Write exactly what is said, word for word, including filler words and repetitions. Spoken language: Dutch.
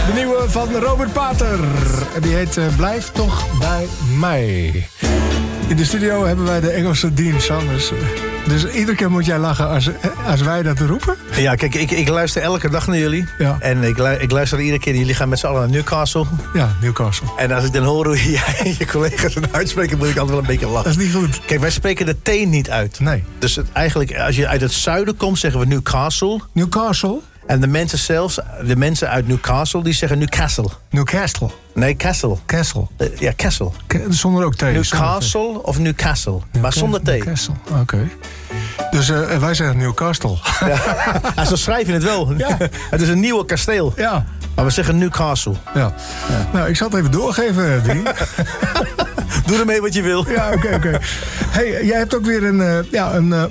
De nieuwe van Robert Pater. En die heet uh, Blijf toch bij mij. In de studio hebben wij de Engelse Dean Sanders. Dus iedere keer moet jij lachen als, als wij dat roepen? Ja, kijk, ik, ik luister elke dag naar jullie. Ja. En ik, ik luister iedere keer. Jullie gaan met z'n allen naar Newcastle. Ja, Newcastle. En als ik dan hoor hoe jij en je collega's het uitspreken, moet ik altijd wel een beetje lachen. Dat is niet goed. Kijk, wij spreken de T niet uit. Nee. Dus het, eigenlijk, als je uit het zuiden komt, zeggen we Newcastle. Newcastle? En de mensen zelfs, de mensen uit Newcastle, die zeggen Newcastle. Newcastle. Nee, Castle. Castle. Uh, ja, Castle. K- zonder ook T. Newcastle of Newcastle. Newcastle. Maar zonder T. Newcastle, oké. Okay. Dus uh, wij zeggen Newcastle. Ja. Zo schrijf je het wel. Ja. Het is een nieuwe kasteel. Ja. Maar we zeggen Newcastle. Ja. Ja. Nou, ik zal het even doorgeven, Dien. Doe ermee wat je wil. Ja, oké, okay, oké. Okay. Hey, jij hebt ook weer een, uh, ja, een uh,